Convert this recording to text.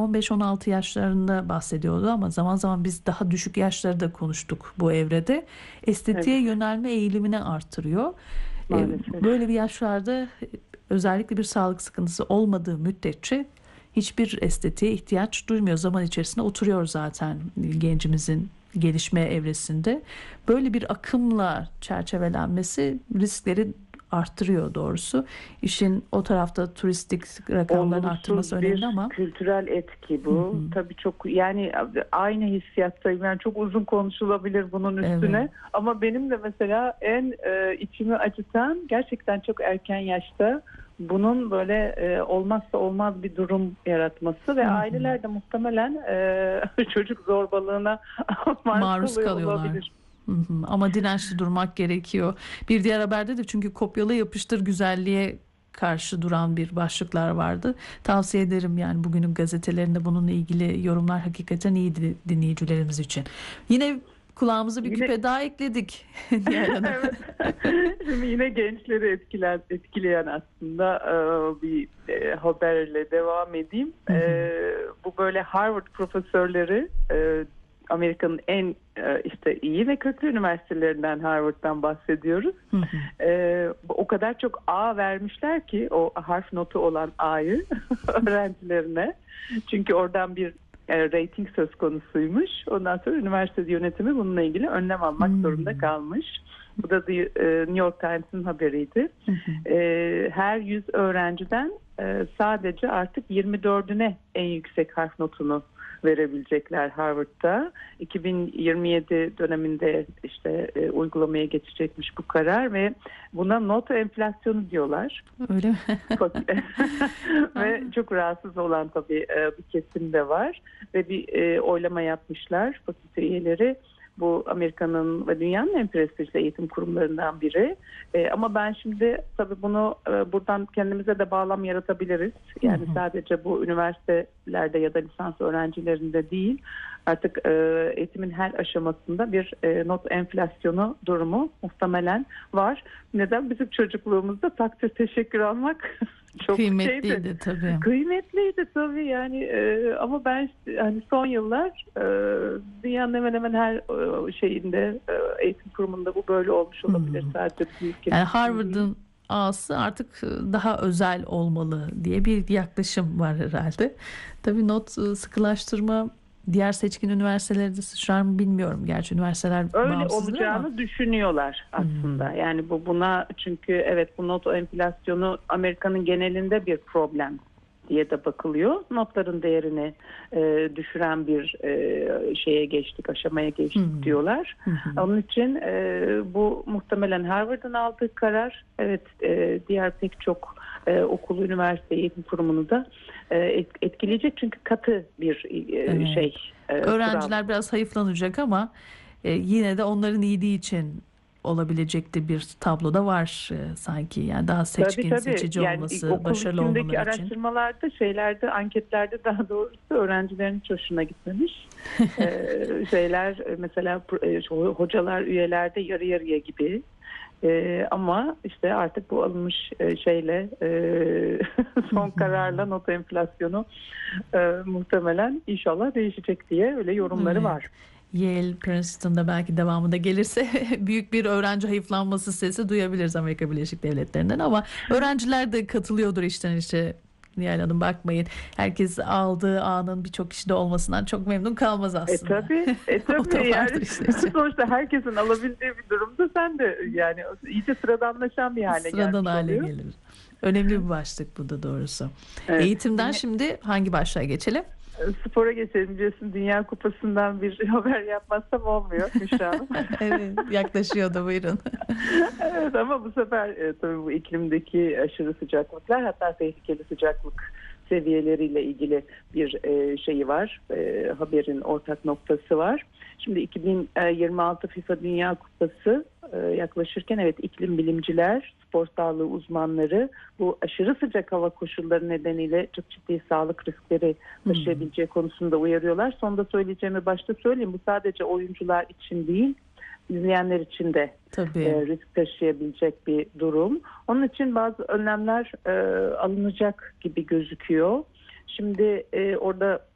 15-16 yaşlarında bahsediyordu ama zaman zaman biz daha düşük yaşları da konuştuk bu evrede. Estetiğe Evet, yönelme eğilimini artırıyor. maalesef. Böyle bir yaşlarda özellikle bir sağlık sıkıntısı olmadığı müddetçe hiçbir estetiğe ihtiyaç duymuyor. Zaman içerisinde oturuyor zaten gencimizin gelişme evresinde. Böyle bir akımla çerçevelenmesi riskleri arttırıyor doğrusu. İşin o tarafta turistik rakamların arttırması Olumsuz önemli bir ama kültürel etki hı hı, bu. Tabii çok, yani aynı hissiyattayım. Yani çok uzun konuşulabilir bunun evet. üstüne. Ama benim de mesela en içimi acıtan, gerçekten çok erken yaşta bunun böyle olmazsa olmaz bir durum yaratması ve Hı hı. aileler de muhtemelen çocuk zorbalığına maruz Maruz kalıyor kalıyorlar. olabilir. Hı hı. Ama dirençli durmak gerekiyor. Bir diğer haberde de çünkü kopyala yapıştır güzelliğe karşı duran bir başlıklar vardı. Tavsiye ederim yani bugünün gazetelerinde bununla ilgili yorumlar hakikaten iyiydi dinleyicilerimiz için. Yine kulağımıza bir Yine küpe daha ekledik Nihal Hanım. evet. Şimdi yine gençleri etkileyen aslında bir haberle devam edeyim. Hı hı. Bu böyle Harvard profesörleri, Amerika'nın en işte iyi ve köklü üniversitelerinden, Harvard'dan bahsediyoruz. Hı hı. O kadar çok A vermişler ki, o harf notu olan A'yı öğrencilerine. Çünkü oradan bir rating söz konusuymuş. Ondan sonra üniversite yönetimi bununla ilgili önlem almak zorunda Hmm. kalmış. Bu da New York Times'ın haberiydi. Hı hı. Her 100 öğrenciden sadece artık 24'üne en yüksek harf notunu verebilecekler Harvard'da. 2027 döneminde işte uygulamaya geçecekmiş bu karar ve buna not enflasyonu diyorlar. Öyle mi? Ve çok rahatsız olan tabii bir kesim de var ve bir oylama yapmışlar fakülte üyeleri. Bu Amerika'nın ve dünyanın en prestijli eğitim kurumlarından biri. Ama ben şimdi tabii bunu buradan kendimize de bağlam yaratabiliriz. Hı Yani hı. sadece bu üniversitelerde ya da lisans öğrencilerinde değil, artık eğitimin her aşamasında bir not enflasyonu durumu muhtemelen var. Neden? Bizim çocukluğumuzda takdir teşekkür almak çok şeydi. Kıymetliydi tabii. Kıymetliydi tabii yani, ama ben hani son yıllar dünyanın hemen hemen her şeyinde, eğitim kurumunda bu böyle olmuş Hı hı. olabilir, sadece bir ülkenin Yani için değil. Harvard'ın A'sı artık daha özel olmalı diye bir yaklaşım var herhalde. Tabii not sıkılaştırma diğer seçkin üniversitelerde sıçrar mı bilmiyorum. Gerçi üniversiteler Öyle bağımsızdır ama. olacağını düşünüyorlar Hmm. aslında. Yani buna, çünkü evet, bu not enflasyonu Amerika'nın genelinde bir problem diye de bakılıyor. Notların değerini düşüren bir aşamaya geçtik Hmm. diyorlar. Hı hı. Onun için bu muhtemelen Harvard'ın aldığı karar. Evet, diğer pek çok okulu, üniversite, eğitim kurumunu da etkileyecek. Çünkü katı bir Evet. kural. Öğrenciler biraz hayıflanacak ama yine de onların iyiliği için olabilecek de bir tablo da var sanki. Yani daha Tabii seçkin, tabii. seçici Yani olması, okul başarılı içindeki olmaları için. araştırmalarda, anketlerde daha doğrusu öğrencilerin hiç hoşuna gitmemiş. Mesela hocalar, üyelerde yarı yarıya gibi. Ama işte artık bu alınmış son kararla not enflasyonu muhtemelen inşallah değişecek diye öyle yorumları Evet. var. Yale, Princeton'da belki devamında gelirse büyük bir öğrenci hayıflanması sesi duyabiliriz Amerika Birleşik Devletleri'nden ama öğrenciler de katılıyordur içten içe. Nihal Hanım bakmayın. Herkes aldığı anın birçok kişide olmasından çok memnun kalmaz aslında. O da Tabii vardır yani işte içe. sonuçta herkesin alabildiği bir durumda sen de yani iyice sıradanlaşan bir hale Sıradan gelmiş hale oluyor. gelir. Önemli bir başlık bu da doğrusu. Evet. Eğitimden şimdi hangi başlığa geçelim? Spora geçelim, biliyorsun Dünya Kupası'ndan bir haber yapmazsam olmuyor Müşra Hanım. Evet, yaklaşıyor da buyurun. Evet, ama bu sefer tabii bu iklimdeki aşırı sıcaklıklar, hatta tehlikeli sıcaklık seviyeleriyle ilgili bir şeyi var. Haberin ortak noktası var. Şimdi 2026 FIFA Dünya Kupası yaklaşırken, evet, iklim bilimciler, spor sağlığı uzmanları bu aşırı sıcak hava koşulları nedeniyle çok ciddi sağlık riskleri Hmm, taşıyabileceği konusunda uyarıyorlar. Sonda söyleyeceğimi başta söyleyeyim. Bu sadece oyuncular için değil, izleyenler için de tabii. risk taşıyabilecek bir durum. Onun için bazı önlemler alınacak gibi gözüküyor. Şimdi orada